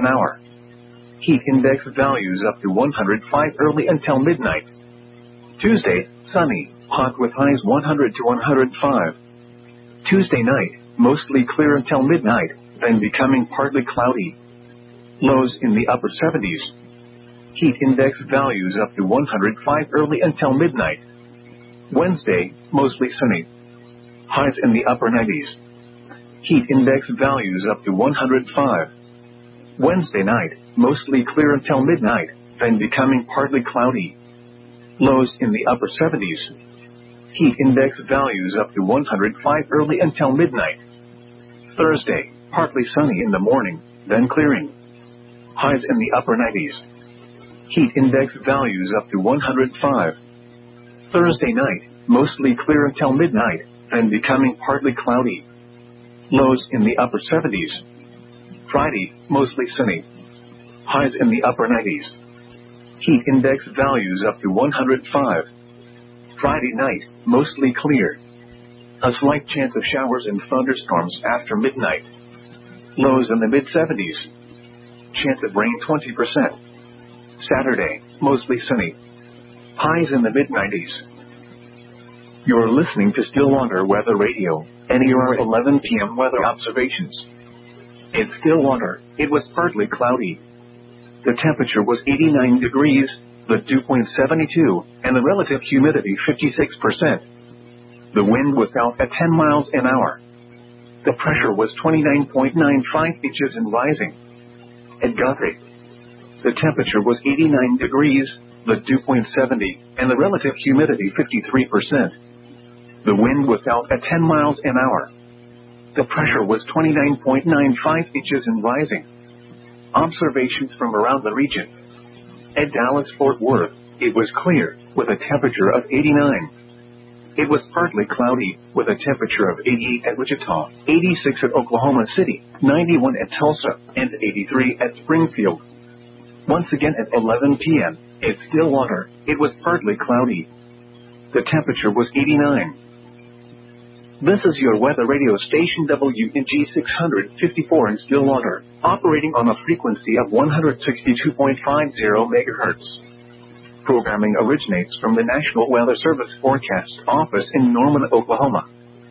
an hour. Heat index values up to 105 early until midnight. Tuesday, sunny, hot with highs 100 to 105. Tuesday night, mostly clear until midnight, then becoming partly cloudy. Lows in the upper 70s. Heat index values up to 105 early until midnight. Wednesday, mostly sunny. Highs in the upper 90s. Heat index values up to 105. Wednesday night, mostly clear until midnight, then becoming partly cloudy. Lows in the upper 70s. Heat index values up to 105 early until midnight. Thursday, partly sunny in the morning, then clearing. Highs in the upper 90s. Heat index values up to 105. Thursday night, mostly clear until midnight, then becoming partly cloudy. Lows in the upper 70s. Friday, mostly sunny. Highs in the upper 90s. Heat index values up to 105. Friday night, mostly clear. A slight chance of showers and thunderstorms after midnight. Lows in the mid-70s. Chance of rain 20%. Saturday, mostly sunny. Highs in the mid-90s. You're listening to Stillwater Weather Radio, NER 11 p.m. weather observations. In Stillwater, it was partly cloudy. The temperature was 89 degrees, the dew point 72, and the relative humidity 56%. The wind was out at 10 miles an hour. The pressure was 29.95 inches and rising. At Guthrie, the temperature was 89 degrees, the dew point 70, and the relative humidity 53%. The wind was out at 10 miles an hour. The pressure was 29.95 inches and rising. Observations from around the region. At Dallas-Fort Worth, it was clear, with a temperature of 89. It was partly cloudy, with a temperature of 88 at Wichita, 86 at Oklahoma City, 91 at Tulsa, and 83 at Springfield. Once again at 11 p.m., at Stillwater, it was partly cloudy. The temperature was 89. This is your weather radio station WNG 654 in Stillwater, operating on a frequency of 162.50 megahertz. Programming originates from the National Weather Service Forecast Office in Norman, Oklahoma.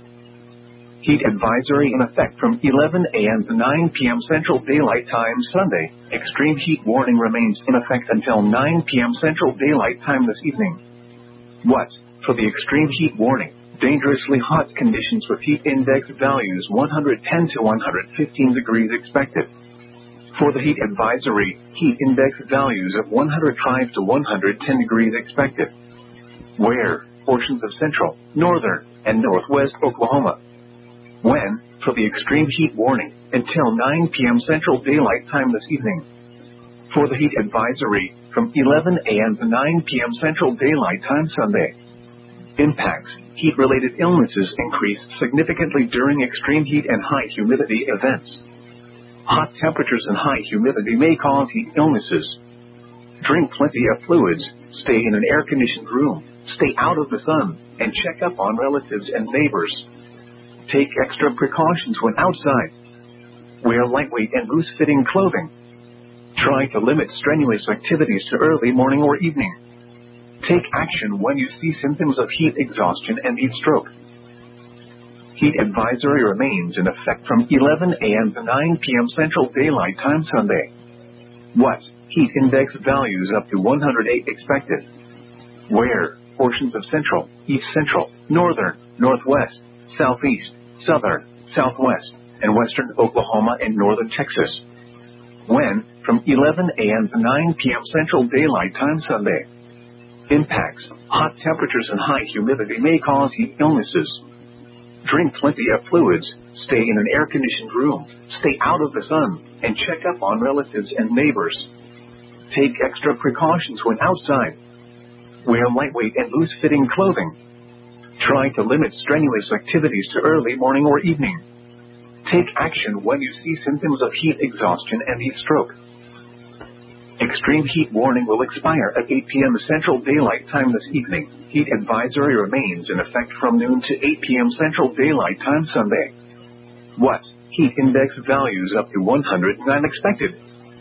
Heat advisory in effect from 11 a.m. to 9 p.m. Central Daylight Time Sunday. Extreme heat warning remains in effect until 9 p.m. Central Daylight Time this evening. What? For the extreme heat warning. Dangerously hot conditions with heat index values 110 to 115 degrees expected. For the heat advisory, heat index values of 105 to 110 degrees expected. Where? Portions of central, northern, and northwest Oklahoma. When? For the extreme heat warning, until 9 p.m. Central Daylight Time this evening. For the heat advisory, from 11 a.m. to 9 p.m. Central Daylight Time Sunday. Impacts. Heat-related illnesses increase significantly during extreme heat and high humidity events. Hot temperatures and high humidity may cause heat illnesses. Drink plenty of fluids, stay in an air-conditioned room, stay out of the sun, and check up on relatives and neighbors. Take extra precautions when outside. Wear lightweight and loose-fitting clothing. Try to limit strenuous activities to early morning or evening. Take action when you see symptoms of heat exhaustion and heat stroke. Heat advisory remains in effect from 11 a.m. to 9 p.m. Central Daylight Time Sunday. What? Heat index values up to 108 expected. Where? Portions of central, east central, northern, northwest, southeast, southern, southwest, and western Oklahoma and northern Texas. When? From 11 a.m. to 9 p.m. Central Daylight Time Sunday. Impacts. Hot temperatures and high humidity may cause heat illnesses. Drink plenty of fluids, stay in an air-conditioned room, stay out of the sun, and check up on relatives and neighbors. Take extra precautions when outside. Wear lightweight and loose-fitting clothing. Try to limit strenuous activities to early morning or evening. Take action when you see symptoms of heat exhaustion and heat stroke. Extreme heat warning will expire at 8 p.m. Central Daylight Time this evening. Heat advisory remains in effect from noon to 8 p.m. Central Daylight Time Sunday. What? Heat index values up to 109 expected.